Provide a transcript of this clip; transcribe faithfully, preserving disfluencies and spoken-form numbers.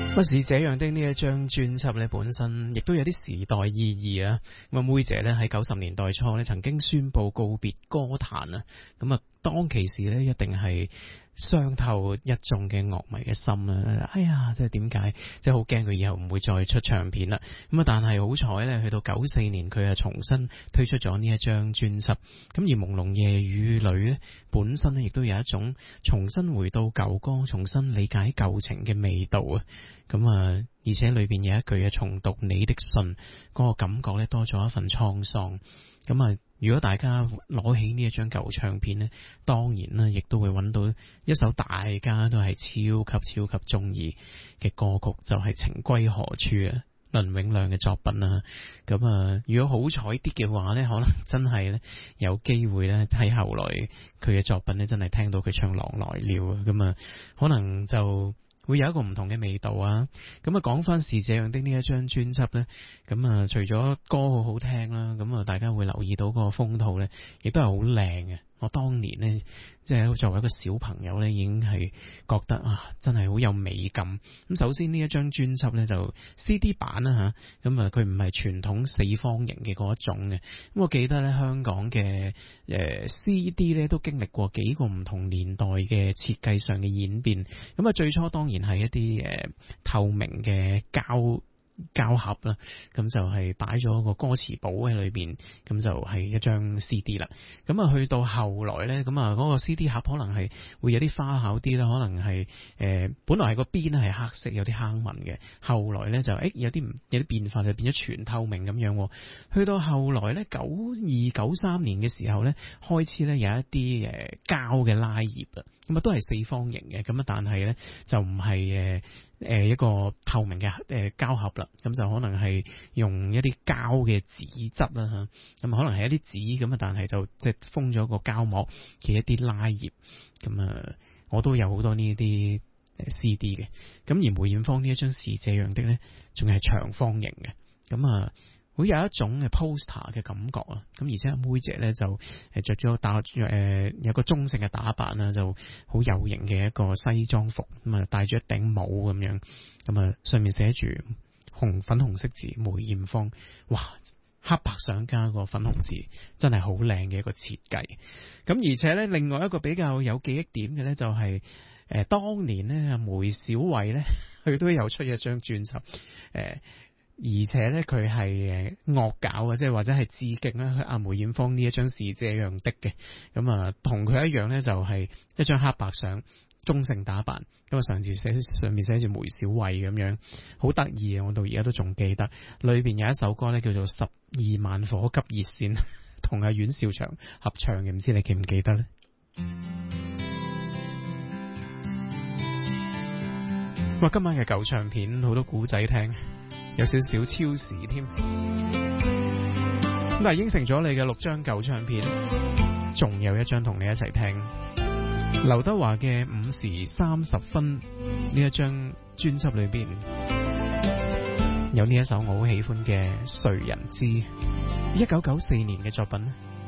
不是這樣的呢一張專輯咧，本身亦都有啲時代意義啊！咁啊，妹姐咧喺九十年代初咧，曾經宣布告別歌壇啊！咁啊，當其時咧，一定係傷透一眾嘅樂迷嘅心啊！哎呀，即係點解？即係好驚佢以後唔會再出唱片啦！咁啊，但係好彩咧，去到九四年佢啊重新推出咗呢一張專輯。咁而朦朧夜雨裏咧，本身咧亦都有一種重新回到舊歌、重新理解舊情嘅味道啊！咁啊，而且裏邊有一句嘅重讀你的信，嗰個感覺咧多咗一份滄桑。咁啊，如果大家攞起呢一張舊唱片咧，當然啦，亦都會揾到一首大家都係超級超級中意嘅歌曲，就係、是《情歸何處》啊，倫永亮嘅作品啊。咁啊，如果好彩啲嘅話咧，可能真係咧有機會咧喺後來佢嘅作品咧，真係聽到佢唱《狼來了》啊。咁啊，可能就會有一個唔同嘅味道啊！咁啊，講翻是這樣的呢一張專輯呢，咁啊，除咗歌好好聽啦，咁啊，大家會留意到個封套呢，亦都係好靚嘅。我當年呢，即係作為一個小朋友呢，已經係覺得啊，真係好有美感。咁首先呢一張專輯呢，就 C D 版啦吓，咁啊佢唔係傳統四方形嘅嗰一種嘅。咁我記得呢，香港嘅誒 C D 呢，都經歷過幾個唔同年代嘅設計上嘅演變。咁啊最初當然係一啲誒、呃、透明嘅膠膠盒啦，咁就係擺咗個歌詞簿喺裏邊，咁就係一張 C D 啦。咁啊去到後來呢，咁啊嗰個 C D 盒可能係會有啲花巧啲啦，可能係誒、呃、本來係個邊係黑色有啲坑紋嘅，後來呢就誒、欸、有啲有啲變化，就變咗全透明咁樣。去到後來呢，九二九三年嘅時候呢，開始呢有一啲誒膠嘅拉葉啊，咁啊都係四方形嘅，咁啊但係呢就唔係誒誒一個透明嘅誒膠盒啦。咁就可能係用一啲膠嘅紙質啦吓，咁可能係一啲紙咁啊，但係就即係封咗個膠膜嘅一啲拉葉。咁啊，我都有好多呢啲 C D 嘅。咁而梅艷芳呢一張是這樣的呢，仲係長方形嘅。咁啊，會有一種嘅 poster 嘅感覺啊。咁而且阿妹姐呢，就誒着咗打誒、呃、有個中性嘅打扮啦，就好有型嘅一個西裝服，咁啊戴住一頂帽咁樣，咁啊上面寫住紅粉紅色字梅艷芳，哇，黑白相加個粉紅字，真係好靚嘅一個設計。咁而且咧，另外一個比較有記憶點嘅咧，就係、是、誒、呃、當年咧，梅小惠咧，佢都有出一張專輯，誒、呃、而且咧佢係誒惡搞嘅，即係或者係致敬咧阿梅艷芳呢一張是這樣的嘅。咁啊同佢一樣咧，就係、是、一張黑白相，中性打扮，咁啊上字寫上面寫住梅小惠咁樣，好得意啊！我到而家都仲記得，裏邊有一首歌咧叫做《十二萬火急熱線》，同阿阮兆祥合唱嘅，唔知你記唔記得咧？哇！今晚嘅舊唱片好多古仔聽，有少少超時添。咁但係應承咗你嘅六張舊唱片，仲有一張同你一齊聽。劉德華嘅五時三十分呢一張專輯裏邊有呢一首我好喜歡嘅誰人知，一九九四年嘅作品。